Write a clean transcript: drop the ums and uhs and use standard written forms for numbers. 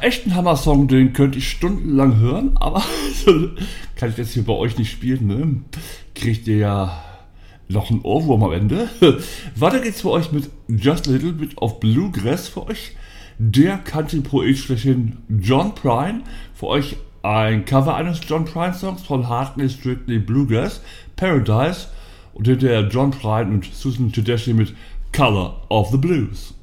echt ein Hammer-Song, den könnte ich stundenlang hören, aber kann ich jetzt hier bei euch nicht spielen, ne? Kriegt ihr ja noch einen Ohrwurm am Ende. Weiter geht's für euch mit Just a Little Bit of Bluegrass für euch. Der Country-Poet schlechthin John Prine. Für euch ein Cover eines John Prine-Songs von Hartley Strictly Bluegrass, Paradise. Und hinterher John Prine und Susan Tedeschi mit Color of the Blues.